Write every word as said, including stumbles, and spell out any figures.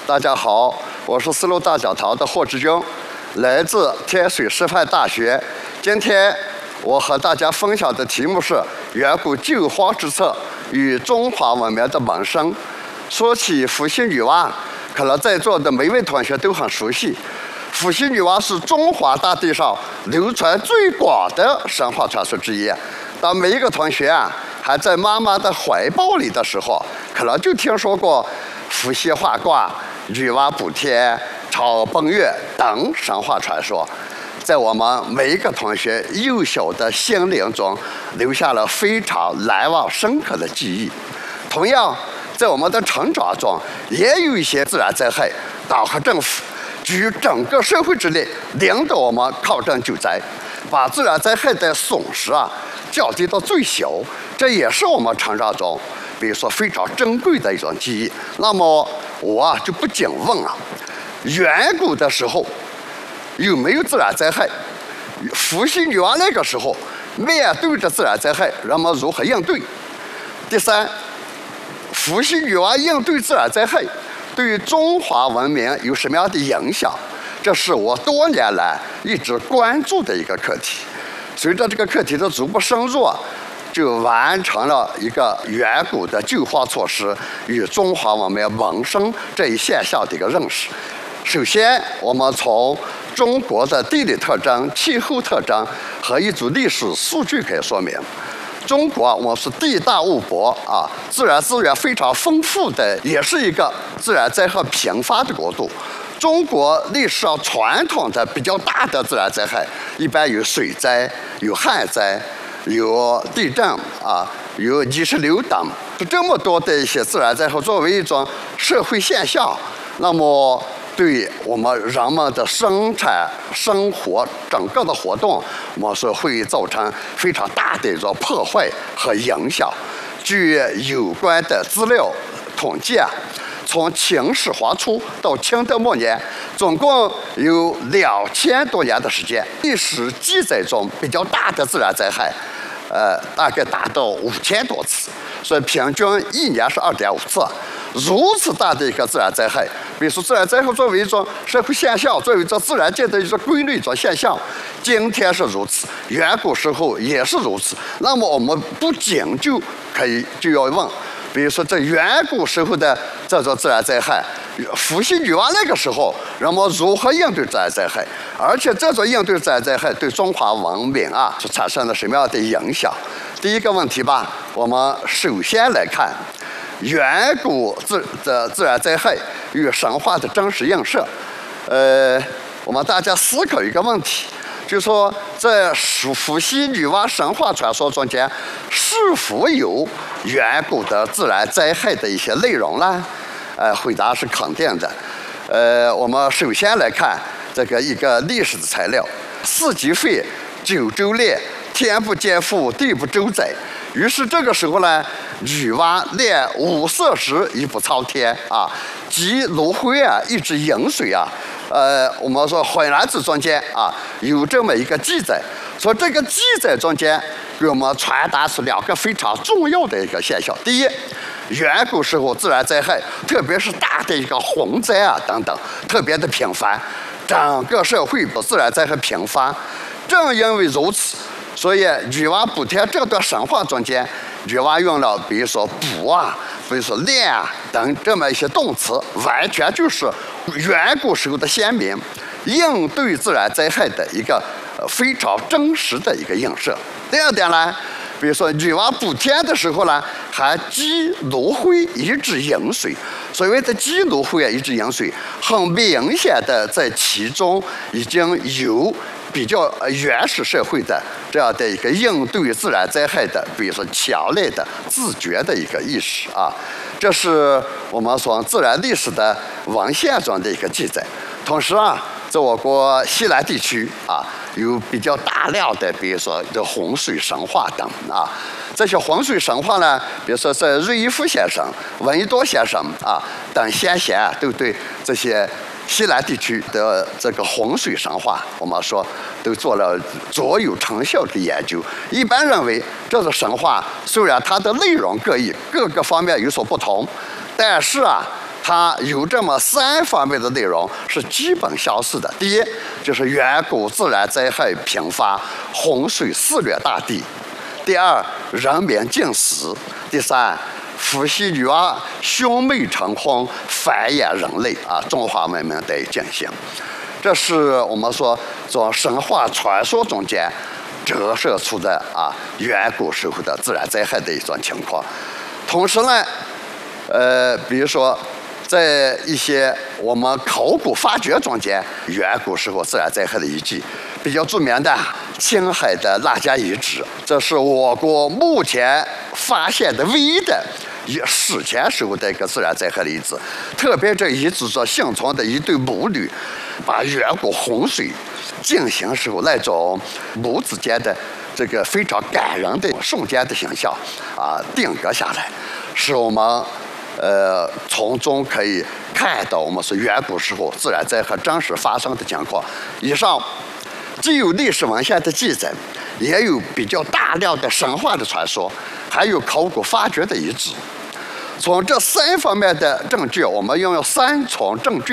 大家好，我是丝路大讲堂的霍志军，来自天水师范大学。今天我和大家分享的题目是远古救荒之策与中华文明的萌生。说起伏羲女娲，可能在座的每位同学都很熟悉。伏羲女娲是中华大地上流传最广的神话传说之一。当每一个同学啊还在妈妈的怀抱里的时候，可能就听说过伏羲画卦、女娲补天、超奔月等神话传说，在我们每一个同学幼小的心灵中留下了非常难忘深刻的记忆。同样，在我们的成长中，也有一些自然灾害，党和政府举整个社会之力，领导我们抗震救灾，把自然灾害的损失啊降低到最小。这也是我们成长中，比如说非常珍贵的一种记忆。那么我啊就不禁问啊，远古的时候有没有自然灾害？伏羲女娲那个时候面对着自然灾害，人们如何应对？第三，伏羲女娲应对自然灾害对于中华文明有什么样的影响？这是我多年来一直关注的一个课题。随着这个课题的逐步深入啊，就完成了一个远古的救荒措施与中华文明萌生这一现象的一个认识。首先，我们从中国的地理特征、气候特征和一组历史数据可以说明。中国我是地大物博啊，自然资源非常丰富的，也是一个自然灾害频发的国度。中国历史上传统的比较大的自然灾害，一般有水灾、有旱灾、有地震啊、有泥石流等，是这么多的一些自然灾害作为一种社会现象，那么对我们人们的生产生活整个的活动，我们说会造成非常大的一种破坏和影响。据有关的资料统计啊，从秦始皇初到清代末年，总共有两千多年的时间。历史记载中比较大的自然灾害，呃，大概达到五千多次，所以平均一年是二点五次。如此大的一个自然灾害，比如说自然灾害作为一种社会现象，作为一种自然界的一种规律、一种现象，今天是如此，远古时候也是如此。那么我们不仅就可以就要问，比如说在远古时候的这种自然灾害，伏羲女娲那个时候，人们如何应对自然灾害？而且这种应对自然灾害对中华文明啊是产生了什么样的影响？第一个问题吧，我们首先来看远古自的自然灾害与神话的真实映射。呃，我们大家思考一个问题，就是说在伏羲女娲神话传说中间，是否有远古的自然灾害的一些内容呢？呃，回答是肯定的。呃，我们首先来看这个一个历史的材料：四极废，九州裂，天不兼覆，地不周载。于是这个时候呢，女娲炼五色石以补苍天啊，及炉灰啊，一直饮水啊。呃，我们说《淮南子》中间啊有这么一个记载，说这个记载中间给我们传达出两个非常重要的一个现象。第一，远古时候自然灾害，特别是大的一个洪灾啊等等，特别的频繁，整个社会的自然灾害频发。正因为如此，所以女娲补天这段神话中间，女娲用了比如说补啊，比如说炼啊等这么一些动词，完全就是远古时候的先民应对自然灾害的一个非常真实的一个映射。第二点呢，比如说女娲补天的时候呢，还积炉灰以止饮水。所谓的积炉灰啊以止饮水，很明显的在其中已经有比较原始社会的这样的一个应对自然灾害的，比如说强烈的自觉的一个意识啊，这是我们从自然历史的文献中的一个记载。同时啊，在我国西南地区啊，有比较大量的，比如说这洪水神话等啊。这些洪水神话呢，比如说是瑞一夫先生、闻一多先生啊等先贤啊，都对这些西南地区的这个洪水神话，我们说都做了卓有成效的研究。一般认为，这个神话虽然它的内容各异，各个方面有所不同，但是啊， 它有这么三方面的内容是基本相似的。第一，就是远古自然灾害频发，洪水肆虐大地；第二，人民尽死；第三，伏羲女娲兄妹成婚，繁衍人类啊，中华文明得以进行。这是我们说从神话传说中间折射出的啊远古时候的自然灾害的一种情况。同时呢，呃，比如说在一些我们考古发掘中间，远古时候自然灾害的遗迹，比较著名的青海的腊家遗址，这是我国目前发现的唯一的以史前时候的一个自然灾害的遗址。特别这遗址上幸存的一对母女，把远古洪水进行时候那种母子间的这个非常感人的瞬间的形象啊定格下来，使我们呃从中可以看到我们是远古时候自然灾害真实发生的情况。以上既有历史文献的记载，也有比较大量的神话的传说，还有考古发掘的遗址。从这三方面的证据，我们拥有三重证据